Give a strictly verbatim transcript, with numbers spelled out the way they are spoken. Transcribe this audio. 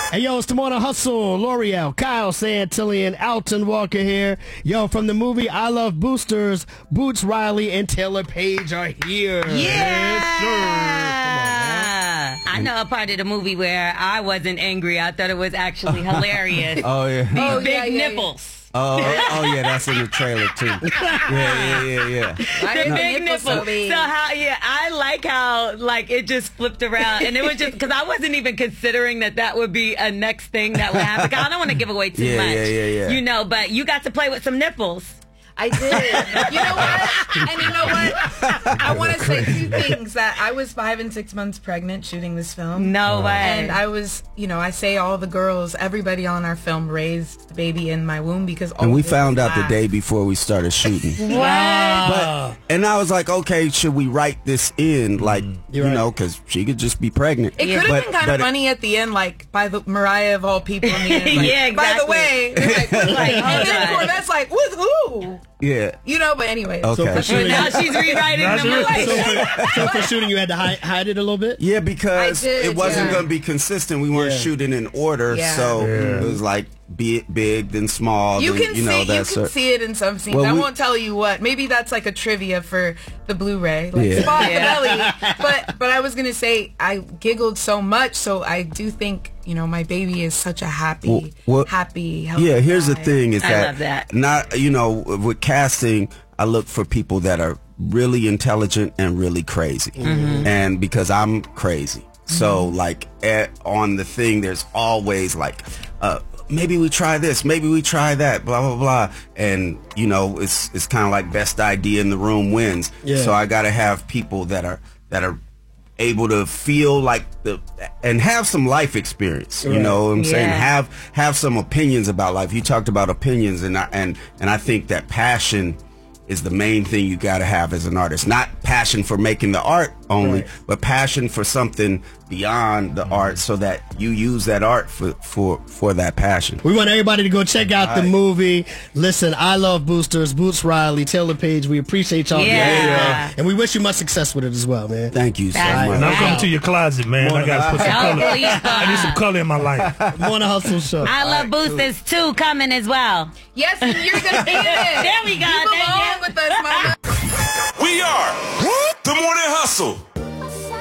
Hey, yo, it's the Morning Hustle. L'Oreal, Kyle Santillan, Alton Walker here. Yo, from the movie I Love Boosters, Boots Riley and Taylor Page are here. Yeah. Yes, sir. Come on, man. I know a part of the movie where I wasn't angry. I thought it was actually hilarious. Oh, yeah. These Oh, big yeah, yeah, nipples. Oh, oh, yeah, that's in the trailer, too. Yeah, yeah, yeah, yeah. The big nipples. So, so how, yeah, I like how, like, it just flipped around. And it was just, because I wasn't even considering that that would be a next thing that would happen. 'Cause I don't want to give away too Yeah, much. yeah, yeah, yeah. You know, but you got to play with some nipples. I did. You know what? And you know what? I want to say two things. That I was five and six months pregnant shooting this film. No way. And I was, you know, I say all the girls, everybody on our film raised the baby in my womb because all And we this found out the laughed. day before we started shooting. Wow. But, and I was like, okay, should we write this in? Like, you right. know, because she could just be pregnant. It could have But- been kind but of it- funny at the end, like by the Mariah of all people. In the end, like, Yeah, By the exactly. way, like, like, and hold then on. Corvette's like, with who? Yeah. You know, but anyway. Okay. So for shooting, Now she's rewriting so the movie. for, so for shooting, you had to hide, hide it a little bit? Yeah, because I did, it wasn't yeah. going to be consistent. We weren't Yeah. shooting in order, Yeah. so Yeah. it was like be big, then small. You then, can you know, see you that can sort- see it in some scenes. Well, I we- won't tell you what. Maybe that's like a trivia for the Blu-ray, like Yeah. spot Yeah. the belly. But but I was gonna say I giggled so much, so I do think you know my baby is such a happy, Well, well, happy. Healthy Yeah, here's the guy. thing: is I that, love that. not you know with casting, I look for people that are really intelligent and really crazy, and because I'm crazy, so like at, on the thing, there's always like, uh, maybe we try this, maybe we try that, blah blah blah, and you know it's it's kind of like best idea in the room wins. Yeah. So I got to have people that are that are able to feel like the and have some life experience. You Right. know what I'm saying? Yeah. Have have some opinions about life. You talked about opinions, and I, and and I think that passion is the main thing you got to have as an artist. Not passion for making the art only, Right. but passion for something beyond the art, so that you use that art for for for that passion. We want everybody to go check out the movie. Listen, I Love Boosters, Boots Riley, Taylor Page. We appreciate y'all. Yeah. being here, and we wish you much success with it as well, man. Thank you so That's much. And I'm Wow. coming to your closet, man. I got to put some Oh, color. please, I need some color in my life. Morning Hustle Show. I Love Boosters two coming as well. Yes, and you're gonna be in it. There we go. You Thank belong you. with us, mama. We are the Morning Hustle.